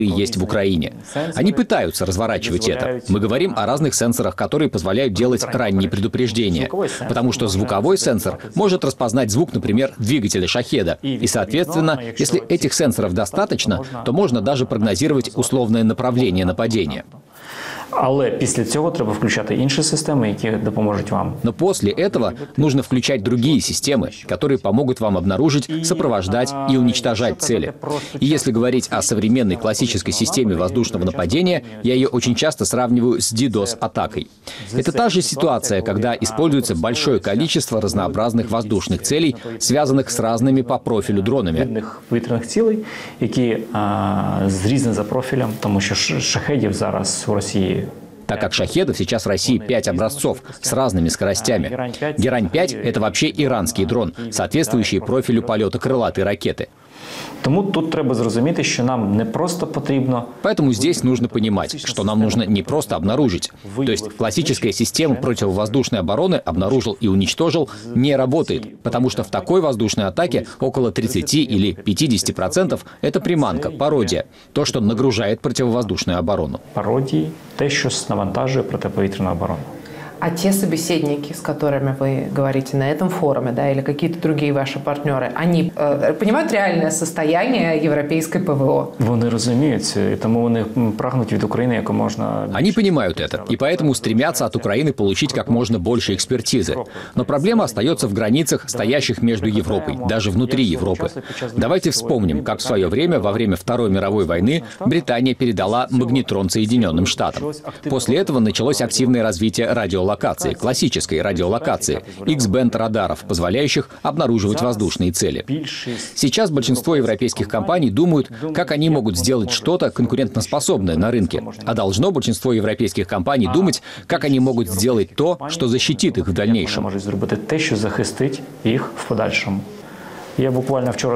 есть в Украине. Они пытаются разворачивать это. Мы говорим о разных сенсорах, которые позволяют делать ранние предупреждения. Потому что звуковой сенсор может распознать звук, например, двигателя «Шахеда». И, соответственно, если этих сенсоров достаточно, то можно даже прогнозировать условное направление нападения. Але після цього треба включати інші системи, які допоможуть вам. Но после этого нужно включать другие системы, которые помогут вам обнаружить, сопровождать и уничтожать цели. И если говорить о современной классической системе воздушного нападения, я ее очень часто сравниваю с DDoS-атакой. Это та же ситуация, когда используется большое количество разнообразных воздушных целей, связанных с разными по профилю дронами. Повітряних цілей, які зрізані за профілем, тому що шахедів зараз у Росії. Так как шахедов сейчас в России 5 образцов с разными скоростями. Герань-5 – это вообще иранский дрон, соответствующий профилю полета крылатой ракеты. Тому тут треба зрозуміти, що нам не просто потрібно. Поэтому здесь нужно понимать, что нам нужно не просто обнаружить. То есть классическая система противовоздушной обороны «обнаружил и уничтожил» не работает, потому что в такой воздушной атаке около 30 или 50% – это приманка, пародия, то, что нагружает противовоздушную оборону. Пародии, те, що навантажує протиповітряну оборону. А те собеседники, с которыми вы говорите на этом форуме, да, или какие-то другие ваши партнеры, они понимают реальное состояние европейской ПВО? Вони розуміють це, і тому вони прагнуть від України як можна. Они понимают это, и поэтому стремятся от Украины получить как можно больше экспертизы. Но проблема остается в границах, стоящих между Европой, даже внутри Европы. Давайте вспомним, как в свое время, во время Второй мировой войны, Британия передала магнетрон Соединенным Штатам. После этого началось активное развитие радиолокации, классической радиолокации, X-band радаров, позволяющих обнаруживать воздушные цели. Сейчас большинство европейских компаний думают, как они могут сделать что-то конкурентоспособное на рынке. А должно большинство европейских компаний думать, как они могут сделать то, что защитит их в дальнейшем. Можуть зробити те, що захистить їх в подальшому. Я буквально вчера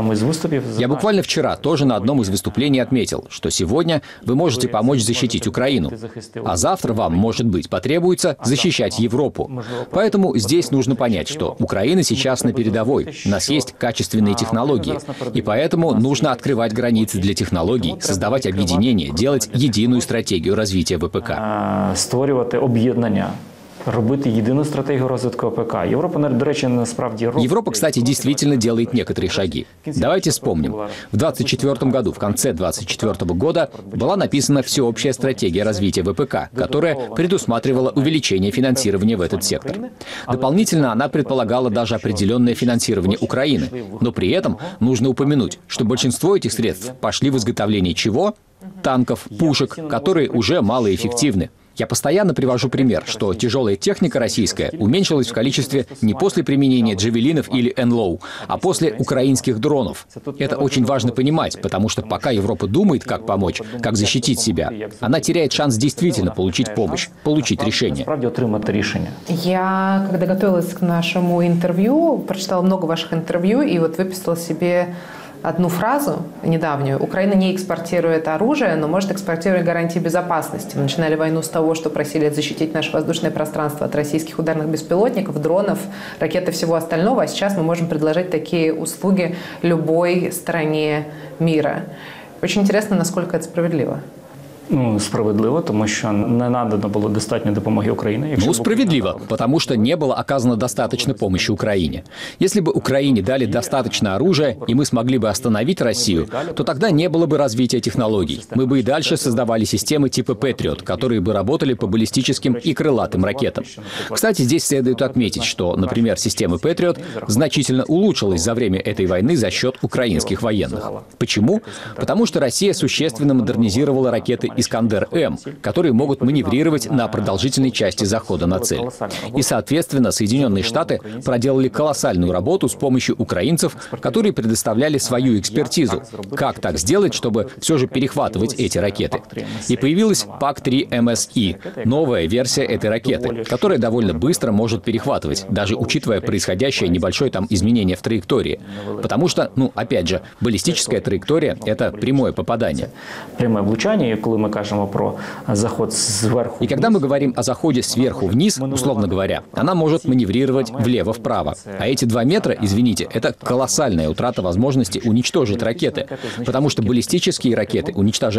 тоже на одном из выступлений отметил, что сегодня вы можете помочь защитить Украину, а завтра вам, может быть, потребуется защищать Европу. Поэтому здесь нужно понять, что Украина сейчас на передовой, у нас есть качественные технологии, и поэтому нужно открывать границы для технологий, создавать объединения, делать единую стратегию развития ВПК. Створювати об'єднання. Робити єдину стратегію розвитку ВПК. Европа, кстати, действительно делает некоторые шаги. Давайте вспомним. В 2024 году, в конце 2024 года, была написана всеобщая стратегия развития ВПК, которая предусматривала увеличение финансирования в этот сектор. Дополнительно она предполагала даже определенное финансирование Украины. Но при этом нужно упомянуть, что большинство этих средств пошли в изготовление чего? Танков, пушек, которые уже малоэффективны. Я постоянно привожу пример, что тяжелая техника российская уменьшилась в количестве не после применения джавелинов или НЛОУ, а после украинских дронов. Это очень важно понимать, потому что пока Европа думает, как помочь, как защитить себя, она теряет шанс действительно получить помощь, получить решение. Я, когда готовилась к нашему интервью, прочитала много ваших интервью и вот выписала себе одну фразу недавнюю. Украина не экспортирует оружие, но может экспортировать гарантии безопасности. Мы начинали войну с того, что просили защитить наше воздушное пространство от российских ударных беспилотников, дронов, ракет и всего остального. А сейчас мы можем предложить такие услуги любой стране мира. Очень интересно, насколько это справедливо. Справедливо, тому що не надано було достатньо допомоги Украине. Справедливо, потому что не было оказано достаточно помощи Украине. Если бы Украине дали достаточно оружия, и мы смогли бы остановить Россию, то тогда не было бы развития технологий. Мы бы и дальше создавали системы типа Patriot, которые бы работали по баллистическим и крылатым ракетам. Кстати, здесь следует отметить, что, например, система Patriot значительно улучшилась за время этой войны за счет украинских военных. Почему? Потому что Россия существенно модернизировала ракеты «Искандер-М», которые могут маневрировать на продолжительной части захода на цель. И, соответственно, Соединенные Штаты проделали колоссальную работу с помощью украинцев, которые предоставляли свою экспертизу. Как так сделать, чтобы все же перехватывать эти ракеты? И появилась ПАК-3 МСИ, новая версия этой ракеты, которая довольно быстро может перехватывать, даже учитывая происходящее небольшое там изменение в траектории. Потому что, опять же, баллистическая траектория – это прямое попадание. Прямое влучание, когда мы кажем про заход сверху. И когда мы говорим о заходе сверху вниз, условно говоря, она может маневрировать влево-вправо. А эти 2 метра, извините, это колоссальная утрата возможности уничтожить ракеты, потому что баллистические ракеты уничтожают